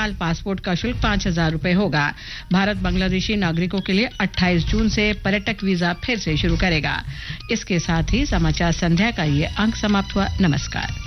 तत्काल पासपोर्ट का शुल्क 5,000 रुपए होगा। भारत बांग्लादेशी नागरिकों के लिए 28 जून से पर्यटक वीजा फिर से शुरू करेगा। इसके साथ ही समाचार संध्या का ये अंक समाप्त हुआ। नमस्कार।